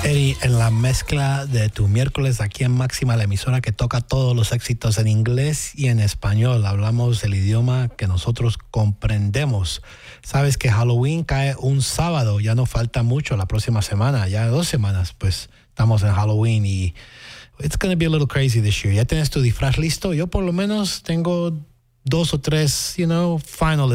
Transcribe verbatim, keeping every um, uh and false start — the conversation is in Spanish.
Eri, en la mezcla de tu miércoles aquí en Máxima, la emisora que toca todos los éxitos en inglés y en español. Hablamos el idioma que nosotros comprendemos. Sabes que Halloween cae un sábado, ya no falta mucho la próxima semana, ya dos semanas, pues estamos en Halloween y it's going to be a little crazy this year. ¿Ya tienes tu disfraz listo? Yo por lo menos tengo dos o tres, you know, final